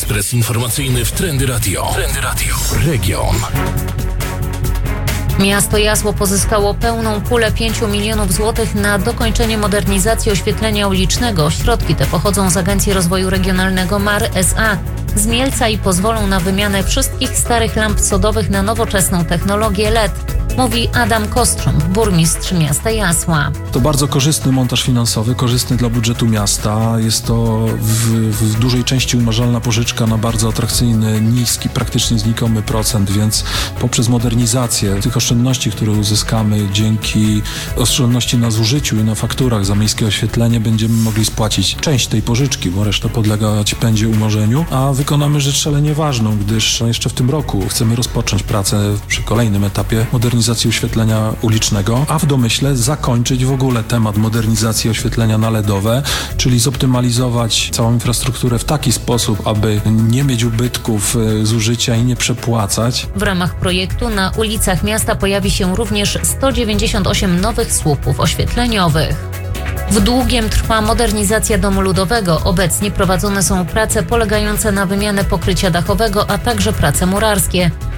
Ekspres informacyjny w Trendy Radio. Trendy Radio. Region. Miasto Jasło pozyskało pełną pulę 5 milionów złotych na dokończenie modernizacji oświetlenia ulicznego. Środki te pochodzą z Agencji Rozwoju Regionalnego MAR S.A. z Mielca i pozwolą na wymianę wszystkich starych lamp sodowych na nowoczesną technologię LED. Mówi Adam Kostrząb, burmistrz miasta Jasła. To bardzo korzystny montaż finansowy, korzystny dla budżetu miasta. Jest to w dużej części umarzalna pożyczka na bardzo atrakcyjny, niski, praktycznie znikomy procent, więc poprzez modernizację tych oszczędności, które uzyskamy dzięki oszczędności na zużyciu i na fakturach za miejskie oświetlenie, będziemy mogli spłacić część tej pożyczki, bo reszta podlegać będzie umorzeniu, a wykonamy rzecz szalenie ważną, gdyż jeszcze w tym roku chcemy rozpocząć pracę przy kolejnym etapie modernizacji oświetlenia ulicznego, a w domyśle zakończyć w ogóle temat modernizacji oświetlenia na LEDowe, czyli zoptymalizować całą infrastrukturę w taki sposób, aby nie mieć ubytków zużycia i nie przepłacać. W ramach projektu na ulicach miasta pojawi się również 198 nowych słupów oświetleniowych. W Długiem trwa modernizacja domu ludowego. Obecnie prowadzone są prace polegające na wymianę pokrycia dachowego, a także prace murarskie.